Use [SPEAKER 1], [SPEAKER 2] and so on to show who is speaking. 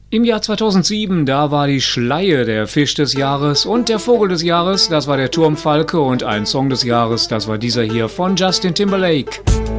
[SPEAKER 1] Im Jahr 2007, da war die Schleie der Fisch des Jahres und der Vogel des Jahres, das war der Turmfalke und ein Song des Jahres, das war dieser hier von Justin Timberlake.